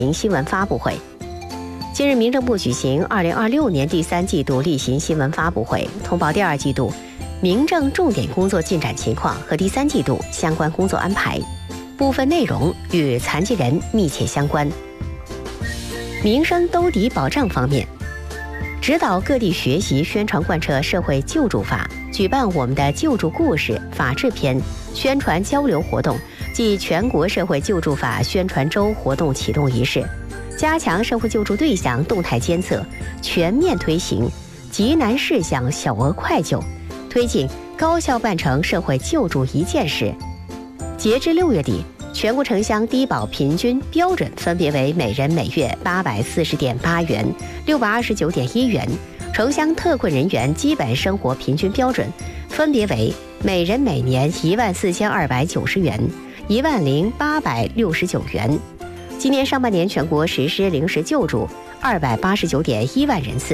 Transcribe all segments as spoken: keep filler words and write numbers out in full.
新闻发布会。近日，民政部举行二零二六年第三季度例行新闻发布会，通报第二季度民政重点工作进展情况和第三季度相关工作安排，部分内容与残疾人密切相关。民生兜底保障方面，指导各地学习宣传贯彻社会救助法，举办我们的救助故事法制篇宣传交流活动暨全国社会救助法宣传周活动启动仪式，加强社会救助对象动态监测，全面推行急难事项小额快救，推进高效办成社会救助一件事。截至六月底，全国城乡低保平均标准分别为每人每月八百四十点八元、六百二十九点一元；城乡特困人员基本生活平均标准分别为每人每年一万四千二百九十元、一万零八百六十九元。今年上半年，全国实施临时救助二百八十九点一万人次。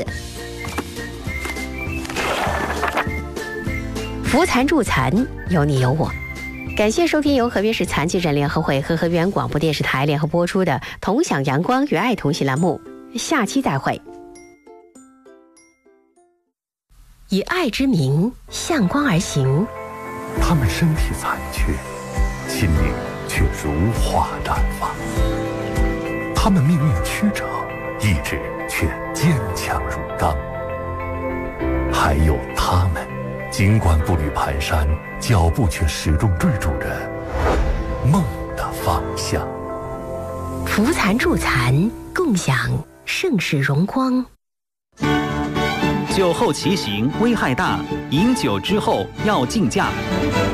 扶残助残，有你有我。感谢收听由河边市残疾人联合会和河源广播电视台联合播出的《同享阳光与爱同行》栏目，下期再会。以爱之名向光而行， 他们身体残缺，心灵却如花绽放；他们命运曲折，意志却坚强如钢。还有他们，尽管步履蹒跚，脚步却始终追逐着梦的方向。 扶残助残，共享盛世荣光。 酒后骑行危害大，饮酒之后要禁驾。